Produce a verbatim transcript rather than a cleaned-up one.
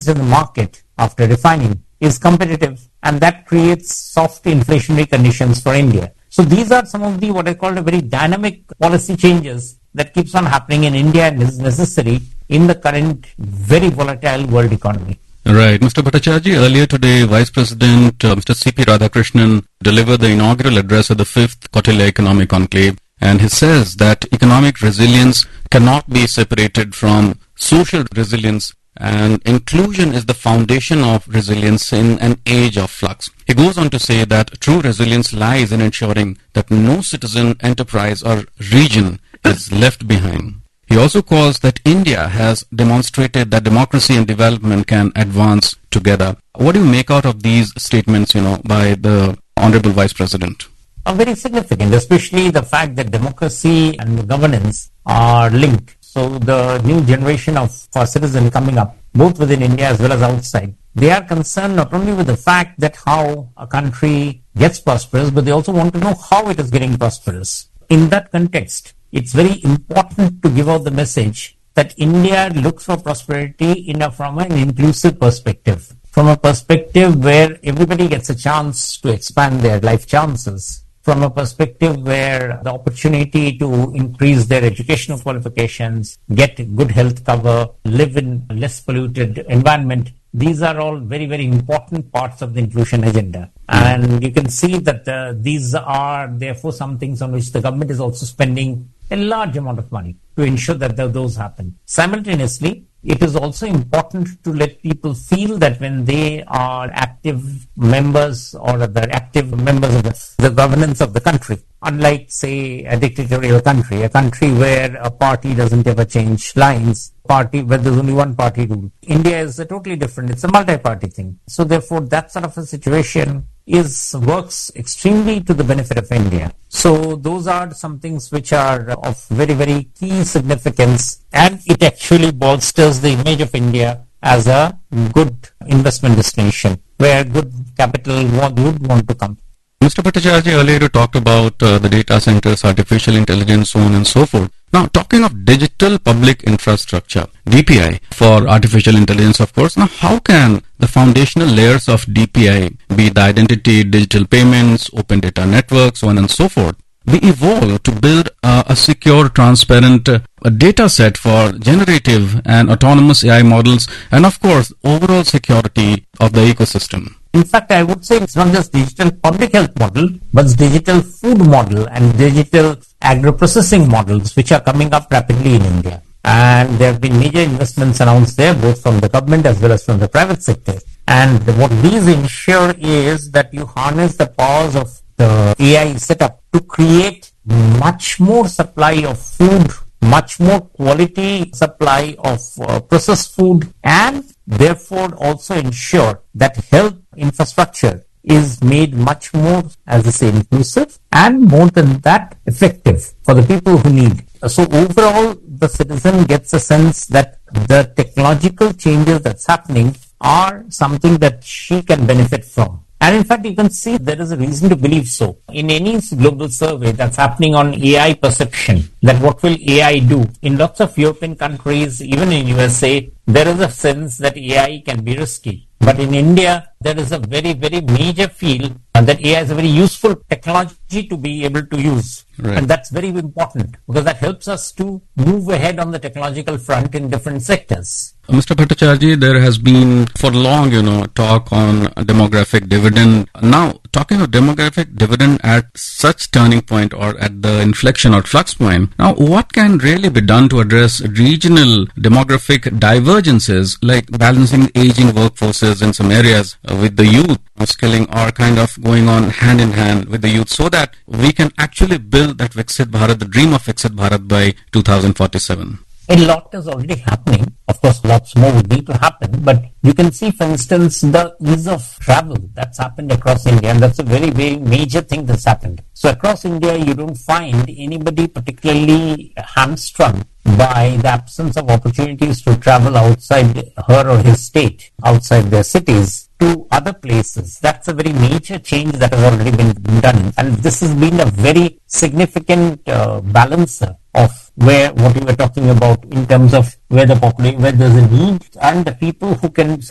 in the market after refining is competitive, and that creates soft inflationary conditions for India. So these are some of the what I call a very dynamic policy changes that keeps on happening in India and is necessary in the current very volatile world economy. Right. Mister Bhattacharya, earlier today, Vice President uh, Mister C P Radhakrishnan delivered the inaugural address of the fifth Kautilya Economic Conclave, and he says that economic resilience cannot be separated from social resilience, and inclusion is the foundation of resilience in an age of flux. He goes on to say that true resilience lies in ensuring that no citizen, enterprise or region is left behind. He also calls that India has demonstrated that democracy and development can advance together. What do you make out of these statements, you know, by the Honorable Vice President? Are very significant, especially the fact that democracy and governance are linked. So the new generation of citizens coming up, both within India as well as outside, they are concerned not only with the fact that how a country gets prosperous, but they also want to know how it is getting prosperous. In that context, it's very important to give out the message that India looks for prosperity in a, from an inclusive perspective, from a perspective where everybody gets a chance to expand their life chances, from a perspective where the opportunity to increase their educational qualifications, get good health cover, live in a less polluted environment. These are all very, very important parts of the inclusion agenda. And you can see that uh, these are therefore some things on which the government is also spending a large amount of money to ensure that th- those happen. Simultaneously, it is also important to let people feel that when they are active members or the active members of the, the governance of the country, unlike, say, a dictatorial country, a country where a party doesn't ever change lines, party where there's only one party rule. India is a totally different, it's a multi-party thing. So therefore, that sort of a situation is works extremely to the benefit of India. So those are some things which are of very, very key significance, and it actually bolsters the image of India as a good investment destination where good capital would want to come. Mister Bhattacharya, earlier you talked about uh, the data centers, artificial intelligence, so on and so forth. Now, talking of digital public infrastructure, D P I, for artificial intelligence, of course. Now, how can the foundational layers of D P I, be the identity, digital payments, open data networks, so on and so forth, be evolved to build uh, a secure, transparent uh, a data set for generative and autonomous A I models, and of course, overall security of the ecosystem? In fact, I would say it's not just digital public health model, but it's digital food model and digital agro-processing models which are coming up rapidly in India. And there have been major investments announced there, both from the government as well as from the private sector. And what these ensure is that you harness the powers of the A I setup to create much more supply of food, much more quality supply of uh, processed food, and therefore also ensure that health infrastructure is made much more, as I say, inclusive and more than that, effective for the people who need. So overall, the citizen gets a sense that the technological changes that's happening are something that she can benefit from. And in fact, you can see there is a reason to believe so. In any global survey that's happening on A I perception, that what will A I do? In lots of European countries, even in U S A, there is a sense that A I can be risky. But in India, there is a very, very major feel that A I is a very useful technology to be able to use. Right. And that's very important because that helps us to move ahead on the technological front in different sectors. Mister Bhattacharya, there has been for long, you know, talk on demographic dividend. Now, talking of demographic dividend at such turning point or at the inflection or flux point, now what can really be done to address regional demographic divergences like balancing aging workforces in some areas uh, with the youth? Skilling are kind of going on hand in hand with the youth so that we can actually build that Viksit Bharat, the dream of Viksit Bharat by two thousand forty-seven. A lot is already happening. Of course, lots more would need to happen. But you can see, for instance, the ease of travel that's happened across India. And that's a very, very major thing that's happened. So across India, you don't find anybody particularly hamstrung by the absence of opportunities to travel outside her or his state, outside their cities, to other places. That's a very major change that has already been done. And this has been a very significant uh, balancer of where what we were talking about in terms of where the population, where there's a need and the people who can